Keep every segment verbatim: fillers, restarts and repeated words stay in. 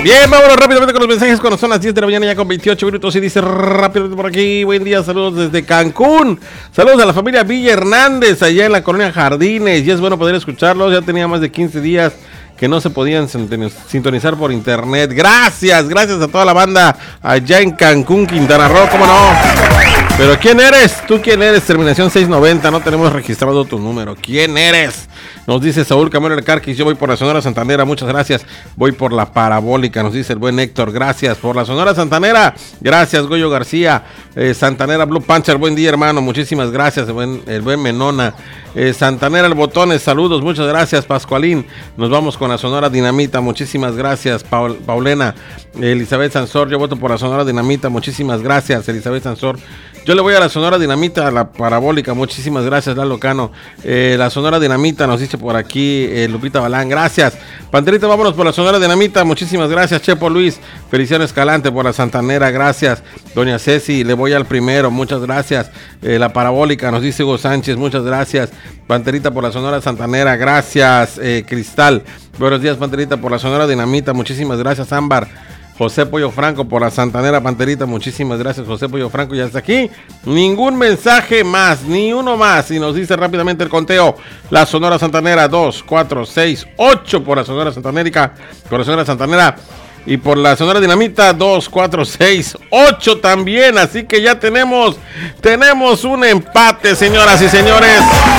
Bien, vámonos rápidamente con los mensajes cuando son las diez de la mañana ya con veintiocho minutos y dice rápidamente por aquí, buen día, saludos desde Cancún, saludos a la familia Villa Hernández allá en la colonia Jardines, y es bueno poder escucharlos, ya tenía más de quince días que no se podían sintonizar por internet. Gracias, gracias a toda la banda allá en Cancún, Quintana Roo, cómo no. Pero ¿quién eres? ¿Tú quién eres? Terminación seiscientos noventa, no tenemos registrado tu número. ¿Quién eres? Nos dice Saúl Camero del Carquis, yo voy por la Sonora Santanera, muchas gracias. Voy por la Parabólica, nos dice el buen Héctor, gracias. Por la Sonora Santanera, gracias Goyo García. eh, Santanera Blue Panther, buen día hermano, muchísimas gracias. El buen, el buen Menona. eh, Santanera El Botones, saludos, muchas gracias Pascualín. Nos vamos con la Sonora Dinamita, muchísimas gracias Paul, Paulena. Elizabeth Sansor, yo voto por la Sonora Dinamita, muchísimas gracias Elizabeth Sansor. Yo le voy a la Sonora Dinamita, a la Parabólica, muchísimas gracias Lalo Cano. eh, La Sonora Dinamita nos dice por aquí eh, Lupita Balán, gracias. Panterita, vámonos por la Sonora Dinamita, muchísimas gracias Chepo Luis. Feliciano Escalante por la Santanera, gracias. Doña Ceci, le voy al primero, muchas gracias. eh, La Parabólica nos dice Hugo Sánchez, muchas gracias. Panterita por la Sonora Santanera, gracias. eh, Cristal, buenos días Panterita por la Sonora Dinamita, muchísimas gracias. Ámbar, José Pollo Franco por la Santanera, Panterita, muchísimas gracias José Pollo Franco. Y hasta aquí, ningún mensaje más, ni uno más. Y nos dice rápidamente el conteo: la Sonora Santanera, dos, cuatro, seis, ocho por la Sonora Santanérica, por la Sonora Santanera. Y por la Sonora Dinamita, dos, cuatro, seis, ocho también. Así que ya tenemos, tenemos un empate, señoras y señores.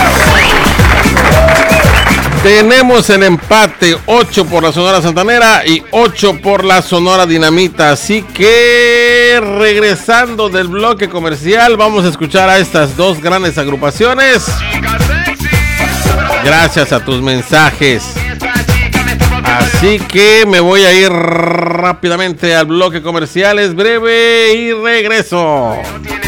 Tenemos el empate, ocho por la Sonora Santanera y ocho por la Sonora Dinamita. Así que regresando del bloque comercial, vamos a escuchar a estas dos grandes agrupaciones. Gracias a tus mensajes. Así que me voy a ir rápidamente al bloque comercial, es breve y regreso.